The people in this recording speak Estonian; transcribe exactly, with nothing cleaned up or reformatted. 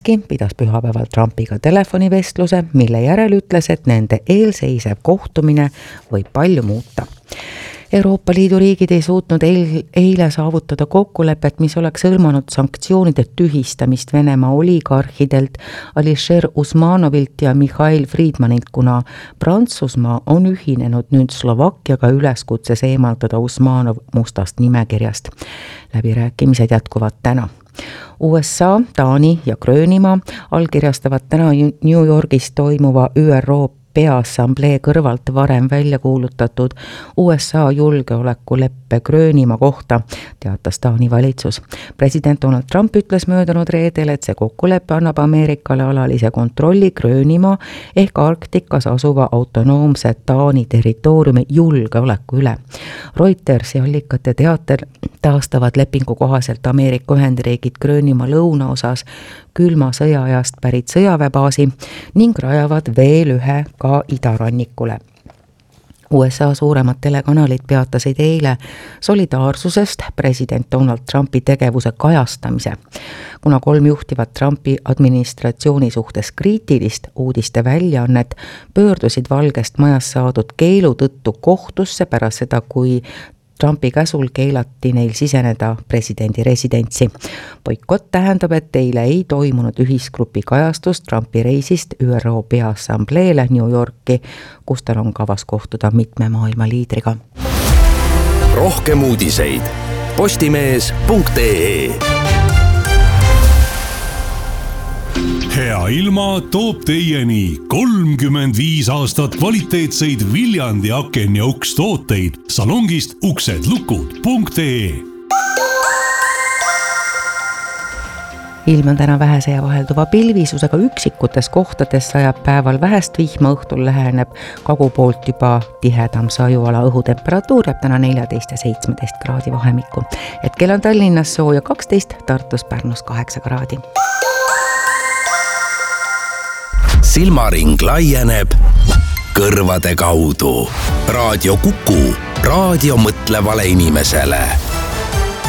pidas pühapäeval Trumpiga telefonivestluse, mille järel ütles, et nende eelseisev kohtumine võib palju muuta. Euroopa Liidu riigid ei suutnud eil, eile saavutada kokkulepet, mis oleks hõlmanud sanktsioonide tühistamist Venemaa oligarhidelt Alisher Usmanovilt ja Mihhail Friedmanilt, kuna Prantsusmaa on ühinenud nüüd Slovakkiaga üleskutses eemaldada Usmanov mustast nimekirjast. Läbirääkimised jätkuvad täna. U S A, Taani ja Gröönimaa allkirjastavad täna New Yorgis toimuva Ü R O Peaassamblee kõrvalt varem välja kuulutatud U S A julgeolekuleppe Gröönimaa kohta, teatas Taani valitsus. President Donald Trump ütles möödunud reedel, et see kokkulepe annab Ameerikale alalise kontrolli Gröönimaa ehk Arktikas asuva autonoomse Taani territooriumi julgeoleku üle. Reutersi allikate teatel taastavad lepingu kohaselt Ameerika Ühendriigid Gröönimaa lõunaosas külma sõjaajast pärit sõjaväebaasi ning rajavad veel ühe ka idarannikule. U S A suuremad telekanalid peatasid eile solidaarsusest president Donald Trumpi tegevuse kajastamise. Kuna kolm juhtivat Trumpi administratsiooni suhtes kriitilist uudiste väljaannet pöördusid Valgest majast saadud keelu tõttu kohtusse pärast seda, kui Trumpi käsul keelati neil siseneda presidendi residentsi. Boikott tähendab, et eile ei toimunud ühisgrupi kajastust Trumpi reisist Ü R O Peaassambleele New Yorki, kus tal on kavas kohtuda mitme maailma liidriga. Rohkem uudiseid postimees punkt ee. Hea ilma toob teieni kolmkümmend viis aastat kvaliteetseid Viljandi aken ja uks tooteid salongist uksedlukud punkt ee. Ilm on täna vähese ja vahelduva pilvisusega üksikutes kohtades sajab päeval vähest vihma, õhtul läheneb kagu poolt juba tihedam sajuala. Õhutemperatuur jääb täna neljateist ja seitsmeteist kraadi vahemikku. Hetkel on Tallinnas sooja kaksteist, Tartus, Pärnus kaheksa kraadi. Silmaring laieneb kõrvade kaudu. Raadio Kuku, raadio mõtlevale inimesele.